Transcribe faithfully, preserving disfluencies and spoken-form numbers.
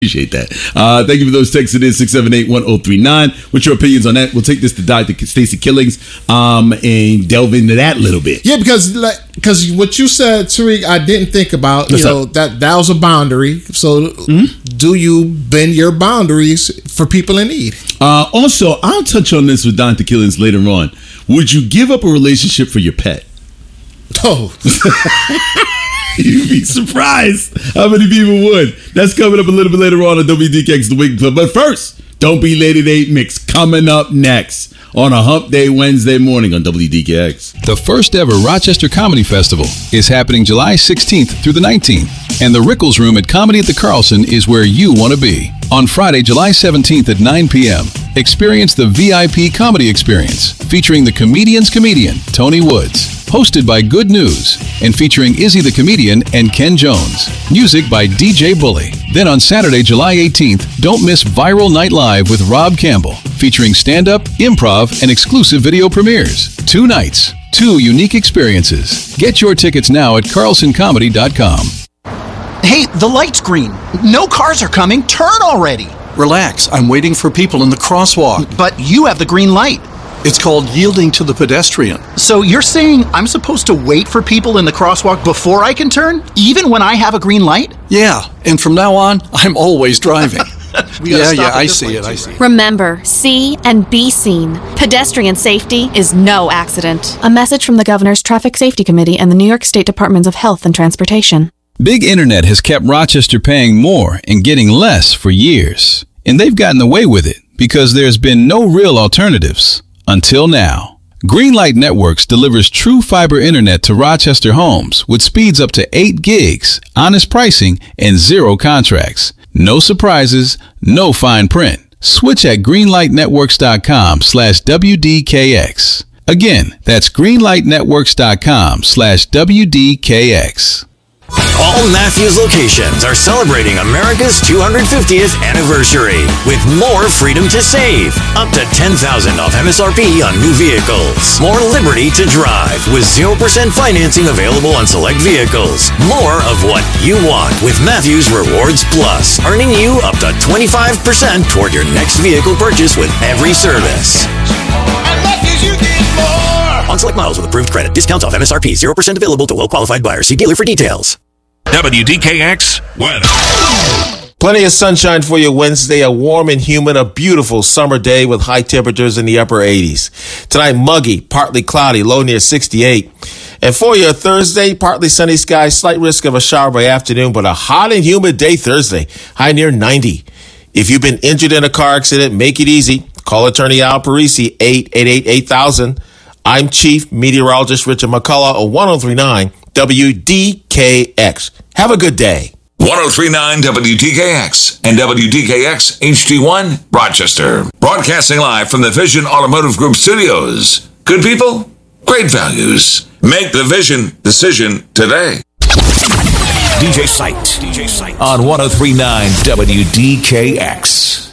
Appreciate that. Uh, thank you for those texts. It is six seven eight, one oh three nine. What's your opinions on that? We'll take this to Doctor Stacey Killings um, and delve into that a little bit. Yeah, because like, because what you said, Tariq, I didn't think about. What's you know, up? that that was a boundary. So mm-hmm. do you bend your boundaries for people in need? Uh, also, I'll touch on this with Doctor Killings later on. Would you give up a relationship for your pet? Oh. You'd be surprised how many people would. That's coming up a little bit later on on W D K X The Wake Club. But first, Don't Be Late at eight Mix coming up next on a Hump Day Wednesday morning on W D K X. The first ever Rochester Comedy Festival is happening July sixteenth through the nineteenth. And the Rickles Room at Comedy at the Carlson is where you want to be. On Friday, July seventeenth at nine p.m., experience the V I P Comedy Experience featuring the comedian's comedian, Tony Woods. Hosted by Good News and featuring Izzy the Comedian and Ken Jones. Music by D J Bully. Then on Saturday, July eighteenth, don't miss Viral Night Live with Rob Campbell, featuring stand-up, improv, and exclusive video premieres. Two nights, two unique experiences. Get your tickets now at carlson comedy dot com. Hey, the light's green. No cars are coming. Turn already. Relax. I'm waiting for people in the crosswalk. But you have the green light. It's called yielding to the pedestrian. So you're saying I'm supposed to wait for people in the crosswalk before I can turn, even when I have a green light? Yeah, and from now on, I'm always driving. yeah, yeah, I see it, I see it. Remember, see and be seen. Pedestrian safety is no accident. A message from the Governor's Traffic Safety Committee and the New York State Departments of Health and Transportation. Big Internet has kept Rochester paying more and getting less for years. And they've gotten away with it because there's been no real alternatives. Until now. Greenlight Networks delivers true fiber internet to Rochester homes with speeds up to eight gigs, honest pricing, and zero contracts. No surprises, no fine print. Switch at greenlight networks dot com slash W D K X. Again, that's greenlight networks dot com slash W D K X. All Matthews locations are celebrating America's two hundred fiftieth anniversary with more freedom to save. Up to ten thousand dollars off M S R P on new vehicles. More liberty to drive with zero percent financing available on select vehicles. More of what you want with Matthews Rewards Plus, earning you up to twenty-five percent toward your next vehicle purchase with every service. At Matthews, you get more. On select models with approved credit. Discounts off M S R P. zero percent available to well-qualified buyers. See dealer for details. W D K X weather. Plenty of sunshine for you Wednesday. A warm and humid, a beautiful summer day with high temperatures in the upper eighties. Tonight, muggy, partly cloudy, low near sixty-eight. And for your Thursday, partly sunny skies, slight risk of a shower by afternoon, but a hot and humid day Thursday, high near ninety. If you've been injured in a car accident, make it easy. Call attorney Al Parisi, eight eight eight, eight thousand. I'm Chief Meteorologist Richard McCullough of one oh three point nine W D K X. Have a good day. one oh three point nine W D K X and W D K X H D one Rochester. Broadcasting live from the Vision Automotive Group studios. Good people, great values. Make the Vision decision today. D J Sight. D J Sight. On one oh three point nine W D K X.